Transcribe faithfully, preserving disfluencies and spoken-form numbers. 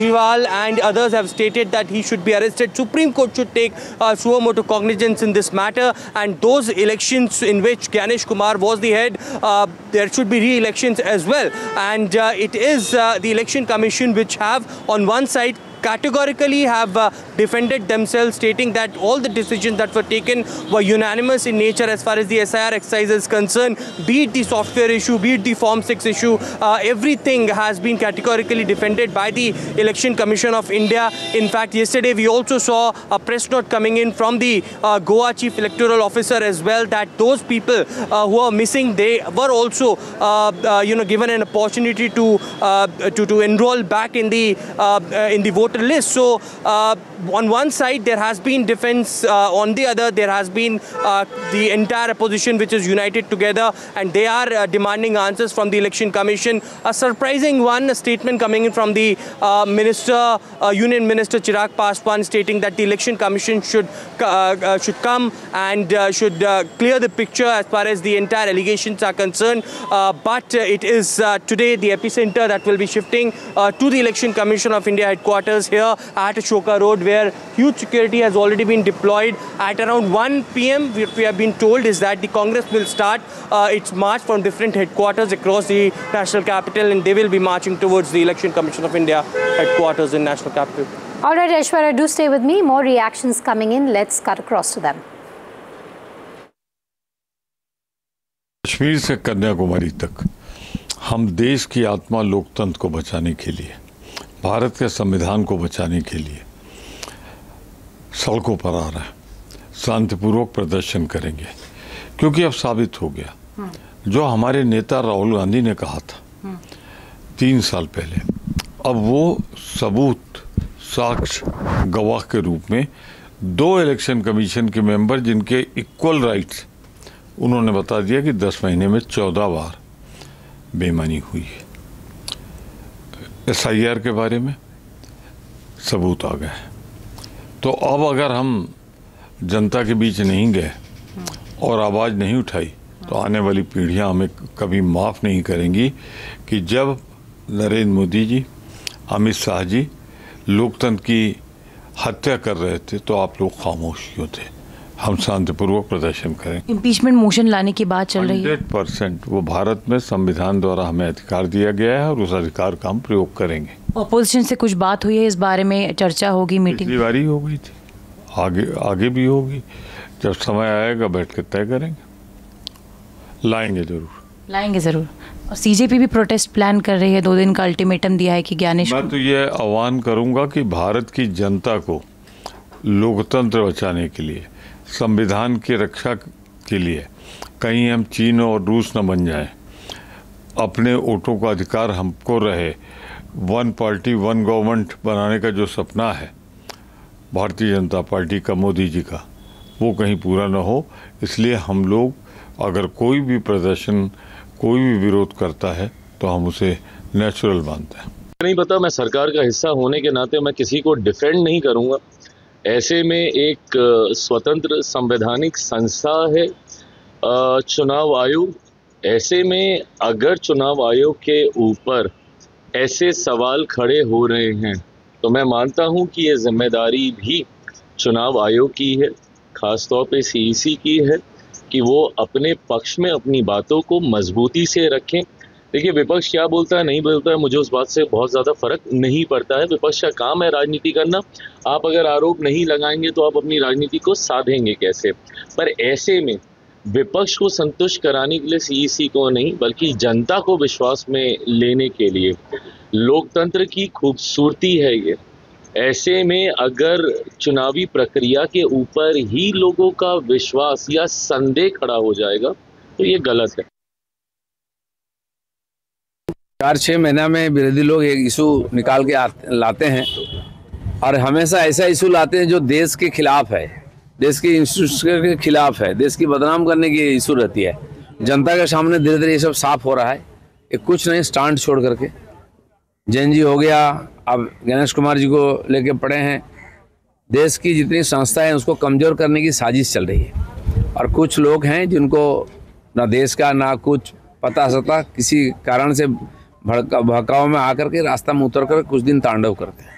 Kejriwal and others have stated that he should be arrested. Supreme Court should take uh, suo motu cognizance in this matter, and those elections in which Gyanesh Kumar was the head, uh, there should be re-elections as well. And uh, it is uh, the Election Commission which have on one side categorically have uh, defended themselves, stating that all the decisions that were taken were unanimous in nature as far as the S I R exercise is concerned, be it the software issue, be it the Form six issue, uh, everything has been categorically defended by the Election Commission of India. In fact, yesterday we also saw a press note coming in from the uh, Goa Chief Electoral Officer as well, that those people uh, who are missing, they were also uh, uh, you know, given an opportunity to uh, to, to enroll back in the uh, uh, in the voter list. So uh, on one side there has been defense, uh, on the other there has been uh, the entire opposition which is united together, and they are uh, demanding answers from the Election Commission. A surprising one, a statement coming in from the uh, Minister, uh, Union Minister Chirag Paswan, stating that the Election Commission should uh, uh, should come and uh, should uh, clear the picture as far as the entire allegations are concerned. Uh, but uh, it is uh, today the epicenter that will be shifting uh, to the Election Commission of India headquarters here at Ashoka Road, where huge security has already been deployed. At around one P M what we have been told is that the Congress will start uh, its march from different headquarters across the national capital, and they will be marching towards the Election Commission of India headquarters in national capital. All right, Aishwarya, do stay with me. More reactions coming in. Let's cut across to them. Kashmir से कन्याकुमारी तक हम देश की आत्मा लोकतंत्र को बचाने के लिए, भारत के संविधान को बचाने के लिए सड़कों पर आ रहे हैं, शांतिपूर्वक प्रदर्शन करेंगे, क्योंकि अब साबित हो गया जो हमारे नेता राहुल गांधी ने कहा था तीन साल पहले, अब वो सबूत, साक्ष्य, गवाह के रूप में दो इलेक्शन कमीशन के मेंबर जिनके इक्वल राइट्स, उन्होंने बता दिया कि दस महीने में चौदह बार बेईमानी हुई है। एस आई आर के बारे में सबूत आ गए। तो अब अगर हम जनता के बीच नहीं गए और आवाज़ नहीं उठाई, तो आने वाली पीढ़ियां हमें कभी माफ़ नहीं करेंगी कि जब नरेंद्र मोदी जी, अमित शाह जी लोकतंत्र की हत्या कर रहे थे तो आप लोग खामोशियों थे। हम शांतिपूर्वक प्रदर्शन करें। इम्पीचमेंट मोशन लाने की बात चल रही है। हंड्रेड परसेंट वो भारत में संविधान द्वारा हमें अधिकार दिया गया है और उस अधिकार का हम प्रयोग करेंगे। ऑपोजिशन से कुछ बात हुई है इस बारे में, चर्चा होगी, मीटिंग पिछली बारी हो गई थी, आगे आगे भी होगी। जब समय आएगा बैठ के तय करेंगे, लाएंगे जरूर लाएंगे ज़रूर। और सीजेपी भी प्रोटेस्ट प्लान कर रही है, दो दिन का अल्टीमेटम दिया है कि ज्ञानेश। मैं तो ये आह्वान करूंगा कि भारत की जनता को लोकतंत्र बचाने के लिए, संविधान की रक्षा के लिए कहीं हम चीन और रूस न बन जाएं, अपने वोटों का अधिकार हमको रहे, वन पार्टी वन गवर्नमेंट बनाने का जो सपना है भारतीय जनता पार्टी का, मोदी जी का, वो कहीं पूरा न हो। इसलिए हम लोग, अगर कोई भी प्रदर्शन, कोई भी विरोध करता है तो हम उसे नेचुरल मानते हैं। नहीं पता, मैं सरकार का हिस्सा होने के नाते मैं किसी को डिफेंड नहीं करूंगा। ऐसे में एक स्वतंत्र संवैधानिक संस्था है चुनाव आयोग, ऐसे में अगर चुनाव आयोग के ऊपर ऐसे सवाल खड़े हो रहे हैं तो मैं मानता हूं कि ये जिम्मेदारी भी चुनाव आयोग की है, खासतौर पे सी ई सी की है कि वो अपने पक्ष में अपनी बातों को मजबूती से रखें। देखिए, विपक्ष क्या बोलता है नहीं बोलता है, मुझे उस बात से बहुत ज़्यादा फर्क नहीं पड़ता है। विपक्ष का काम है राजनीति करना। आप अगर आरोप नहीं लगाएंगे तो आप अपनी राजनीति को साधेंगे कैसे? पर ऐसे में विपक्ष को संतुष्ट कराने के लिए सी ई सी को नहीं, बल्कि जनता को विश्वास में लेने के लिए, लोकतंत्र की खूबसूरती है ये। ऐसे में अगर चुनावी प्रक्रिया के ऊपर ही लोगों का विश्वास या संदेह खड़ा हो जाएगा तो ये गलत है। चार छः महीना में विरोधी लोग एक इशू निकाल के लाते हैं और हमेशा ऐसा इशू लाते हैं जो देश के खिलाफ है, देश के इंस्टीट्यूशन के खिलाफ है, देश की बदनाम करने की इशू रहती है। जनता के सामने धीरे धीरे ये सब साफ हो रहा है। ये कुछ नहीं, स्टांट छोड़ करके जैन जी हो गया, अब गणेश कुमार जी को लेके पड़े हैं। देश की जितनी संस्था है उसको कमज़ोर करने की साजिश चल रही है और कुछ लोग हैं जिनको ना देश का ना कुछ पता सता, किसी कारण से भड़का भड़काव में आकर के रास्ता में उतर कर कुछ दिन तांडव करते हैं।